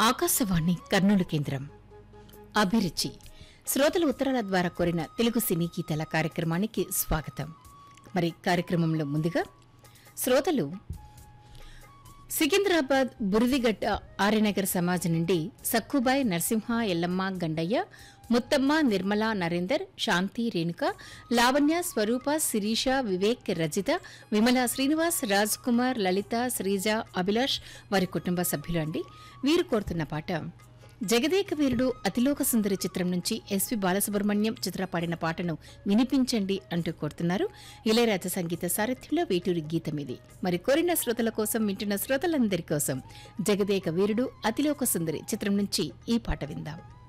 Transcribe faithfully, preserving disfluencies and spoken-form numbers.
ఆకాశవాణి కర్నూలు కేంద్రం అభిరుచి శ్రోతల ఉత్తరాల ద్వారా కోరిన తెలుగు సినీ గీతాల కార్యక్రమానికి స్వాగతం. మరి కార్యక్రమంలో ముందుగా శ్రోతలు సికింద్రాబాద్ బురిదిగడ్డ ఆర్యనగర్ సమాజ్ నుండి సక్కుబాయ్, నరసింహ, ఎల్లమ్మ, గండయ్య, ముత్తమ్మ, నిర్మల, నరేందర్, శాంతి, రేణుక, లావణ్య, స్వరూప, శిరీష, వివేక్, రజిత, విమల, శ్రీనివాస్, రాజ్ కుమార్, లలిత, శ్రీజ, అభిలాష్ వారి కుటుంబ సభ్యులు అండి. వీరు కోరుతున్న పాట జగదేక వీరుడు అతిలోక సుందరి చిత్రం నుంచి ఎస్వి బాలసుబ్రహ్మణ్యం చిత్ర పాడిన పాటను వినిపించండి అంటూ కోరుతున్నారు. ఇళయరాజా సంగీత సారథ్యంలో వేటూరి గీతం ఇది. మరి కోరిన శ్రోతల కోసం, వింటున్న శ్రోతలందరి కోసం జగదేక వీరుడు అతిలోక సుందరి చిత్రం నుంచి ఈ పాట విందాం.